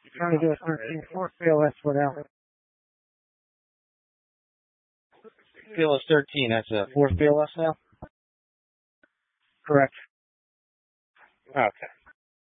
Trying to do a 13 4 PLS for now. PLS 13, that's a 4 PLS now? Correct. Okay.